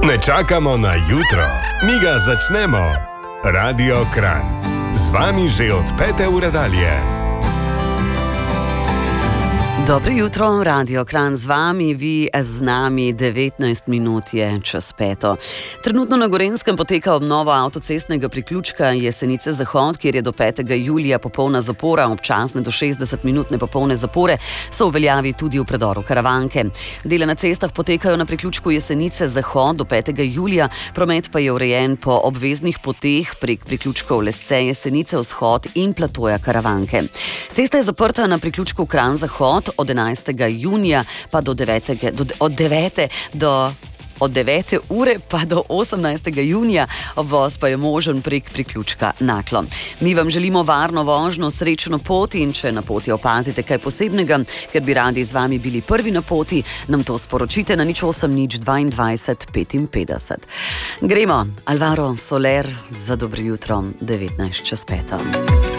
Ne čakamo na jutro, mi ga začnemo. Radio Kranj. Z vami že od 5. ure dalje. Dobro jutro, Radio Kranj z vami, vi z nami, 19 minut je čez 5. Trenutno na Gorenjskem poteka obnova avtocestnega priključka Jesenice-Zahod, kjer je do 5. julija popolna zapora, občasne do 60-minutne popolne zapore so v veljavi tudi v predoru Karavanke. Dela na cestah potekajo na priključku Jesenice-Zahod do 5. julija, promet pa je urejen po obveznih poteh prek priključkov Lesce, Jesenice, Vzhod in platoja Karavanke. Cesta je zaprta na priključku Kranj-Zahod od 11. junija pa od 9. ure pa do 18. junija, obvoz pa je možen prek priključka Naklo. Mi vam želimo varno vožnjo, srečno pot in če na poti opazite kaj posebnega, ker bi radi z vami bili prvi na poti, nam to sporočite na 08 22 55. Gremo, Alvaro Soler za dobro jutro, 19 čez 5.